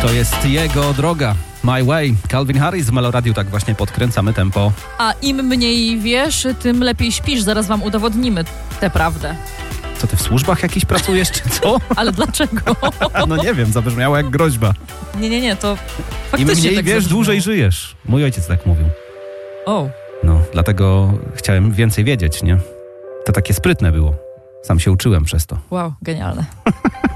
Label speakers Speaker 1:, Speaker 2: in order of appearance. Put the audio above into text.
Speaker 1: To jest jego droga. My Way. Calvin Harris w Meloradiu, tak właśnie podkręcamy tempo.
Speaker 2: A im mniej wiesz, tym lepiej śpisz. Zaraz wam udowodnimy tę prawdę.
Speaker 1: Co, ty w służbach jakiś pracujesz, czy co?
Speaker 2: Ale dlaczego?
Speaker 1: No nie wiem, zabrzmiało jak groźba.
Speaker 2: Nie, to
Speaker 1: Im
Speaker 2: faktycznie
Speaker 1: mniej
Speaker 2: tak
Speaker 1: wiesz,
Speaker 2: zabrzmiało.
Speaker 1: dłużej żyjesz. Mój ojciec tak mówił.
Speaker 2: O,
Speaker 1: No, dlatego chciałem więcej wiedzieć, nie? To takie sprytne było. Sam się uczyłem przez to.
Speaker 2: wow, genialne.